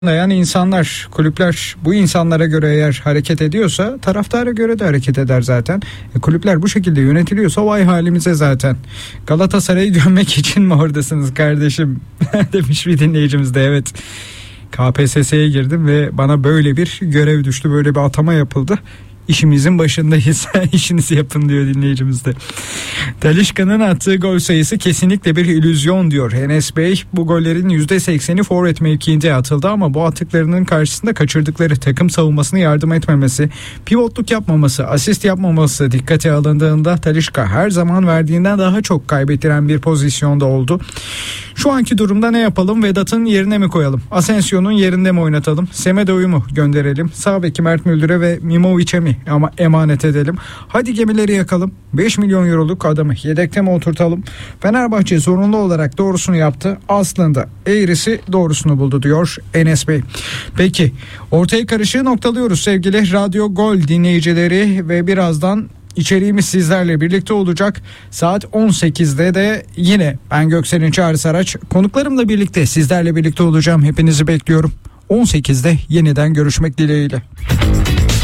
Yani insanlar, kulüpler bu insanlara göre eğer hareket ediyorsa taraftara göre de hareket eder zaten. Kulüpler bu şekilde yönetiliyorsa vay halimize zaten. Galatasaray'ı gömmek için mi oradasınız kardeşim demiş bir dinleyicimiz de. Evet, KPSS'ye girdim ve bana böyle bir görev düştü, böyle bir atama yapıldı. İşimizin başındayız. İşinizi yapın diyor dinleyicimiz de. Talisca'nın attığı gol sayısı kesinlikle bir illüzyon diyor Enes Bey. Bu gollerin %80'i forvet mevkiinde atıldı ama bu atıklarının karşısında kaçırdıkları takım savunmasına yardım etmemesi, pivotluk yapmaması, asist yapmaması dikkate alındığında Talisca her zaman verdiğinden daha çok kaybettiren bir pozisyonda oldu. Şu anki durumda ne yapalım? Vedat'ın yerine mi koyalım? Asensio'nun yerinde mi oynatalım? Semedo'yu mu gönderelim? Sağ beki Mert Müldür'e ve Mimovic'e mi ama emanet edelim? Hadi gemileri yakalım. 5 milyon euroluk adamı yedekte mi oturtalım? Fenerbahçe zorunlu olarak doğrusunu yaptı. Aslında eğrisi doğrusunu buldu diyor Enes Bey. Peki, ortaya karışığı noktalıyoruz sevgili Radyo Gol dinleyicileri ve birazdan İçeriğimiz sizlerle birlikte olacak. Saat 18'de de yine ben Göksel'in Çağrı Saraç konuklarımla birlikte sizlerle birlikte olacağım. Hepinizi bekliyorum. 18'de yeniden görüşmek dileğiyle.